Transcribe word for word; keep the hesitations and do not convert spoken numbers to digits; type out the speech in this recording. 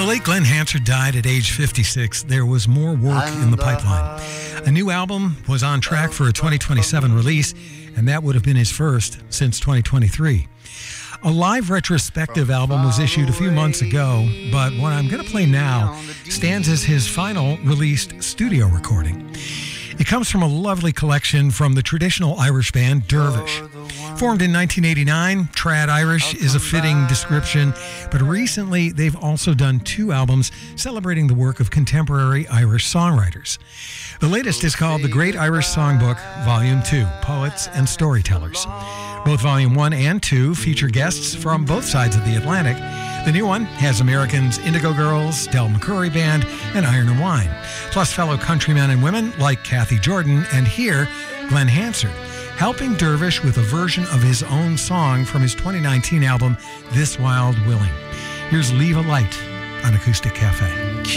the late Glenn Hansard died at age fifty-six, there was more work in the pipeline. A new album was on track for a twenty twenty-seven release, and that would have been his first since twenty twenty-three. A live retrospective album was issued a few months ago, but what I'm going to play now stands as his final released studio recording. It comes from a lovely collection from the traditional Irish band Dervish. Formed in nineteen eighty-nine, Trad Irish is a fitting description, but recently they've also done two albums celebrating the work of contemporary Irish songwriters. The latest is called The Great Irish Songbook, Volume two, Poets and Storytellers. Both Volume one and two feature guests from both sides of the Atlantic. The new one has Americans Indigo Girls, Del McCoury Band, and Iron and Wine, plus fellow countrymen and women like Kathy Jordan and here, Glenn Hansard, helping Dervish with a version of his own song from his twenty nineteen album, This Wild Willing. Here's Leave a Light on Acoustic Cafe.